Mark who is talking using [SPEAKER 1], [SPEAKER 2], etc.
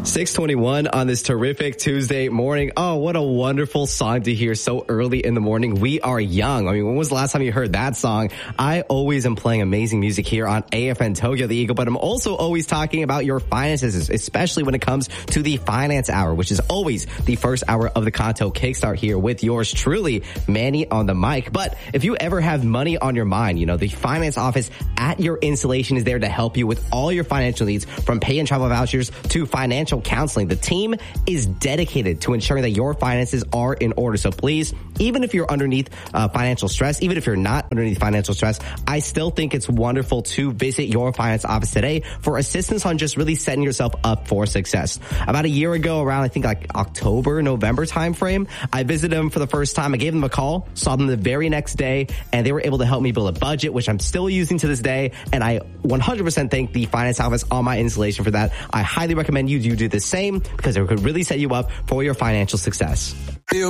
[SPEAKER 1] 6:21 on this terrific Tuesday morning. Oh, what a wonderful song to hear so early in the morning. We Are Young. I mean, when was the last time you heard that song? I always am playing amazing music here on AFN Tokyo the Eagle, but I'm also always talking about your finances, especially when it comes to the Finance Hour, which is always the first hour of the Kanto Kickstart here with yours truly, Manny on the mic. But if you ever have money on your mind, you know, the finance office at your installation is there to help you with all your financial needs, from pay and travel vouchers to financial counseling. The team is dedicated to ensuring that your finances are in order. So please, even if you're underneath financial stress, even if you're not underneath financial stress, I still think it's wonderful to visit your finance office today for assistance on just really setting yourself up for success. About a year ago, around I think like October, November timeframe, I visited them for the first time. I gave them a call, saw them the very next day, and they were able to help me build a budget, which I'm still using to this day. And I 100% thank the finance office on my installation for that. I highly recommend you do the same, because it could really set you up for your financial success.